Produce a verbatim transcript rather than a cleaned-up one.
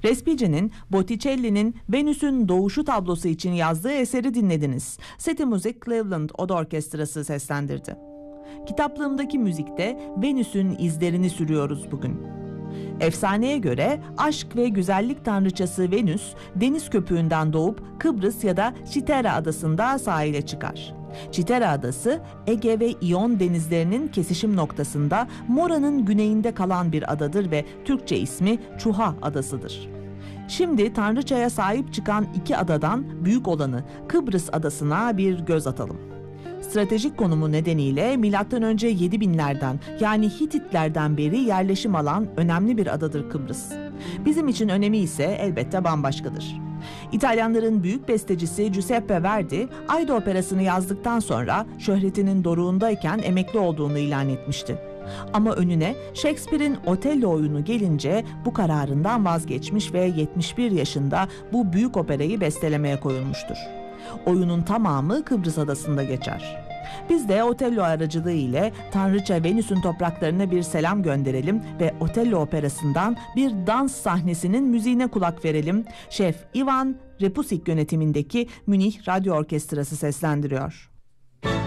Respici'nin Botticelli'nin Venüs'ün Doğuşu tablosu için yazdığı eseri dinlediniz. City Music Cleveland Oda Orkestrası seslendirdi. Kitaplığımdaki müzikte Venüs'ün izlerini sürüyoruz bugün. Efsaneye göre aşk ve güzellik tanrıçası Venüs, deniz köpüğünden doğup Kıbrıs ya da Çitera adasında sahile çıkar. Çitera adası, Ege ve İyon denizlerinin kesişim noktasında Mora'nın güneyinde kalan bir adadır ve Türkçe ismi Çuha adasıdır. Şimdi tanrıçaya sahip çıkan iki adadan büyük olanı Kıbrıs adasına bir göz atalım. Stratejik konumu nedeniyle milattan önce yedi binlerden yani Hititlerden beri yerleşim alan önemli bir adadır Kıbrıs. Bizim için önemi ise elbette bambaşkadır. İtalyanların büyük bestecisi Giuseppe Verdi, Aida operasını yazdıktan sonra şöhretinin doruğundayken emekli olduğunu ilan etmişti. Ama önüne Shakespeare'in Otello oyunu gelince bu kararından vazgeçmiş ve yetmiş bir yaşında bu büyük operayı bestelemeye koyulmuştur. Oyunun tamamı Kıbrıs adasında geçer. Biz de Otello aracılığı ile Tanrıça Venüs'ün topraklarına bir selam gönderelim ve Otello operasından bir dans sahnesinin müziğine kulak verelim. Şef Ivan Repusik yönetimindeki Münih Radyo Orkestrası seslendiriyor.